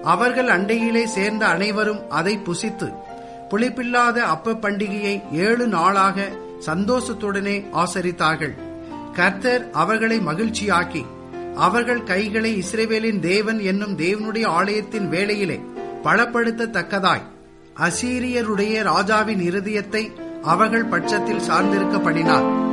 அவர்கள் அண்டையிலே சேர்ந்த அனைவரும் அதை புசித்து புளிப்பில்லாத அப்ப பண்டிகையை 7 நாளாக சந்தோஷத்துடனே ஆசரித்தார்கள். கர்த்தர் அவர்களை மகிழ்ச்சியாக்கி அவர்கள் கைகளை இஸ்ரவேலின் தேவன் என்னும் தேவனுடைய ஆலயத்தின் வேளையிலே பலப்படுத்தத்தக்கதாய் அசீரியருடைய ராஜாவின் இருதயத்தை அவர்கள் பட்சத்தில் சார்ந்திருக்க பண்ணினார்.